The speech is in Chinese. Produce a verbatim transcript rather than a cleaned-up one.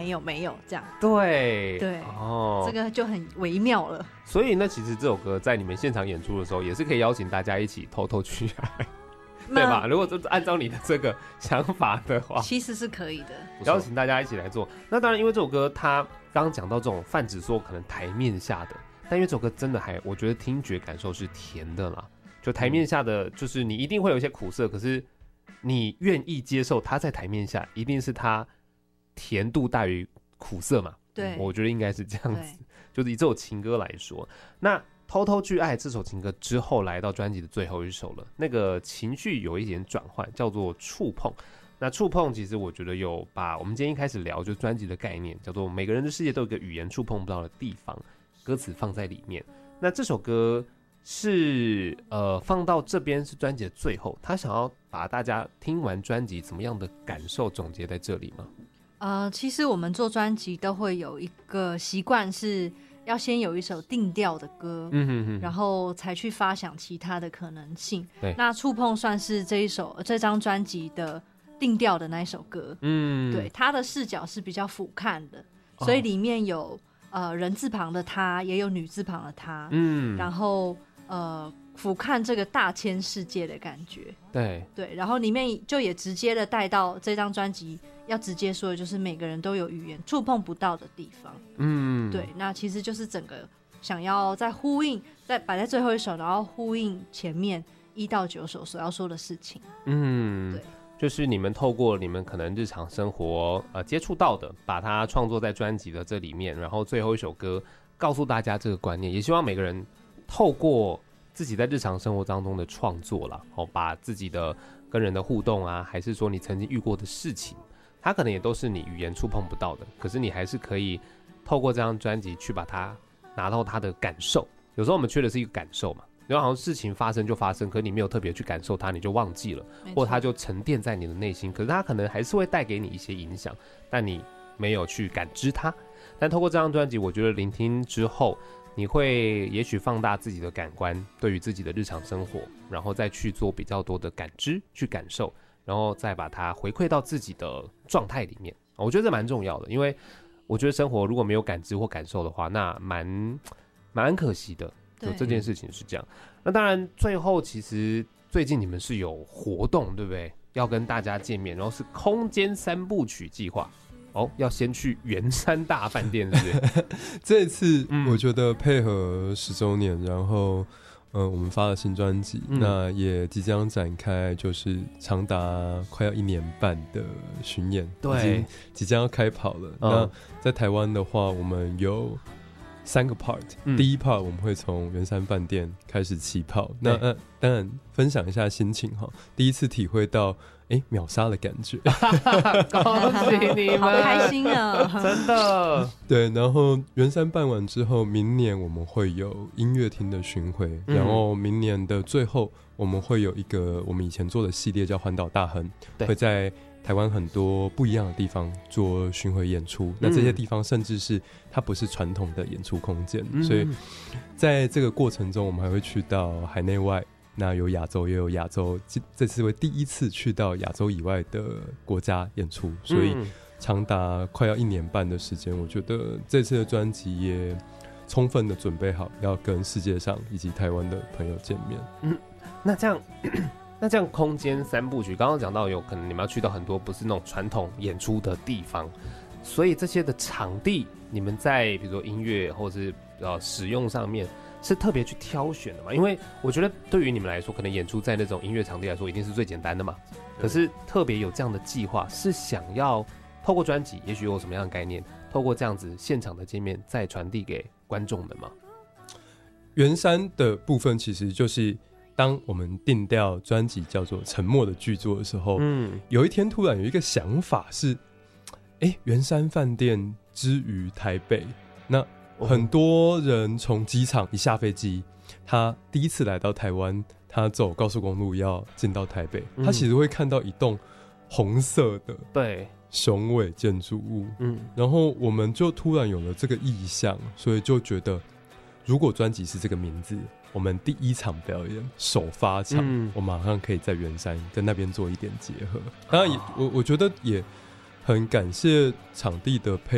没有没有这样。 对对， 哦， 这个就很微妙了。 所以那其实这首歌在你们现场演出的时候，也是可以邀请大家一起偷偷去爱，对吧？如果就按照你的这个想法的话， 其实是可以的， 邀请大家一起来做。那当然，因为这首歌它刚刚讲到这种泛指说可能台面下的，但因为这首歌真的还我觉得听觉感受是甜的啦，就台面下的就是你一定会有一些苦涩，可是你愿意接受它在台面下，一定是它甜度大于苦涩嘛？ 对， 我觉得应该是这样子。就是以这首情歌来说，那偷偷去爱这首情歌之后，来到专辑的最后一首了，那个情绪有一点转换，叫做触碰。那触碰其实我觉得有把我们今天一开始聊就专辑的概念，叫做每个人的世界都有一个语言触碰不到的地方，歌词放在里面。那这首歌是呃放到这边是专辑的最后，他想要把大家听完专辑怎么样的感受总结在这里吗？ 呃，其实我们做专辑都会有一个习惯，是要先有一首定调的歌，嗯哼哼，然后才去发想其他的可能性。对，那触碰算是这一首这张专辑的定调的那一首歌，嗯，对，它的视角是比较俯瞰的，所以里面有、哦、呃人字旁的他，也有女字旁的他，嗯，然后呃俯瞰这个大千世界的感觉，对对，然后里面就也直接的带到这张专辑要直接说的就是每个人都有语言触碰不到的地方，嗯，对，那其实就是整个想要在呼应，在摆在最后一首，然后呼应前面一到九首所要说的事情，嗯，对， 就是你们透过你们可能日常生活呃接触到的，把它创作在专辑的这里面，然后最后一首歌告诉大家这个观念，也希望每个人透过自己在日常生活当中的创作啦，哦，把自己的跟人的互动啊，还是说你曾经遇过的事情，它可能也都是你语言触碰不到的，可是你还是可以透过这张专辑去把它拿到它的感受。有时候我们缺的是一个感受嘛，因为好像事情发生就发生，可是你没有特别去感受它，你就忘记了，或它就沉淀在你的内心，可是它可能还是会带给你一些影响，但你没有去感知它。但透过这张专辑，我觉得聆听之后，你会也许放大自己的感官，对于自己的日常生活，然后再去做比较多的感知，去感受，然后再把它回馈到自己的状态里面。我觉得这蛮重要的，因为我觉得生活如果没有感知或感受的话，那蛮蛮可惜的。就这件事情是这样。那当然，最后其实最近你们是有活动，对不对？要跟大家见面，然后是空间三部曲计划。哦，要先去圆山大饭店，是不是？ 这一次我觉得配合十周年，然后呃，我们发了新专辑，嗯，那也即将展开，就是长达快要一年半的巡演，对，已经即将要开跑了。嗯，那在台湾的话，我们有三个 part，嗯，第一 part 我们会从圆山饭店开始起跑。那呃，当然分享一下心情哈，第一次体会到哎秒杀的感觉， 恭喜你们， 好开心啊！ 真的。 对，然后圆山办完之后，明年我们会有音乐厅的巡回，嗯，然后明年的最后我们会有一个我们以前做的系列叫环岛大亨，会在台湾很多不一样的地方做巡回演出，嗯，那这些地方甚至是它不是传统的演出空间，嗯，所以在这个过程中我们还会去到海内外，那有亚洲也有亚洲，这次为第一次去到亚洲以外的国家演出，所以长达快要一年半的时间，我觉得这次的专辑也充分的准备好要跟世界上以及台湾的朋友见面。 嗯，那这样那这样空间三部曲，刚刚讲到有可能你们要去到很多不是那种传统演出的地方，所以这些的场地你们在比如说音乐或是呃使用上面是特别去挑选的嘛？因为我觉得对于你们来说，可能演出在那种音乐场地来说一定是最简单的嘛，可是特别有这样的计划，是想要透过专辑也许有什么样的概念，透过这样子现场的见面再传递给观众们吗？ 圆山的部分其实就是当我们定调专辑叫做沉默的巨作的时候，嗯，有一天突然有一个想法是，哎，圆山饭店之于台北，那很多人从机场一下飞机，他第一次来到台湾，他走高速公路要进到台北，嗯，他其实会看到一栋红色的对雄伟建筑物，嗯，然后我们就突然有了这个意象，所以就觉得如果专辑是这个名字，我们第一场表演首发场，嗯，我马上可以在圆山跟那边做一点结合。当然也，我我觉得也很感谢场地的配